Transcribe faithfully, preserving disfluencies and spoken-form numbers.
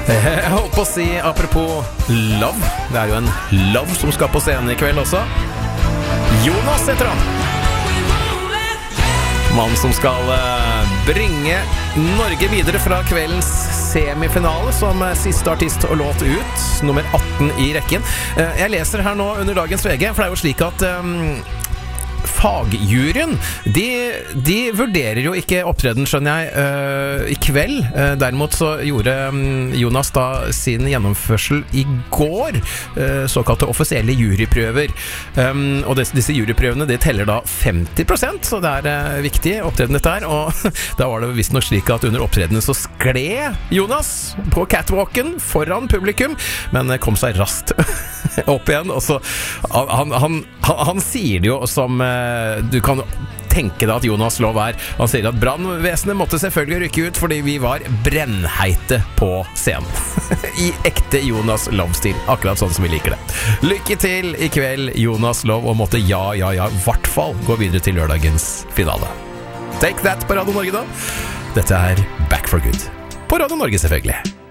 Jeg holdt på å si apropos love. Det er jo en love som skal på scenen i kveld også. Jonas heter han. Mann som skal bringe Norge videre fra kveldens semifinale som siste artist og låt ut, nummer atten i rekken. Jeg leser her nå under dagens V G, for det er jo slik at um, fagjuryen, de, de vurderer jo ikke opptreden, skjønner jeg, uh, i kveld. Uh, derimot så gjorde um, Jonas da sin gjennomførsel i går, uh, såkalte offisielle juryprøver. Um, og disse, disse juryprøvene, de teller da femti prosent, så det er uh, viktig opptreden dette her. Og da var det visst nok slik at under opptredenen så skled Jonas på catwalken foran publikum, men kom seg raskt opp igjen. Og så, han, han, han, han sier det jo som du kan tenke deg at Jonas Love er. Han sier at brannvesenet måtte selvfølgelig rykke ut fordi vi var brennheite på scenen. I ekte Jonas Love-stil. Akkurat sånn som vi liker det. Lykke til i kveld, Jonas Love, og måtte ja, ja, ja, i hvert fall gå videre til lørdagens finale. Take that på Radio Norge da. Dette er Back for Good. På Radio Norge selvfølgelig.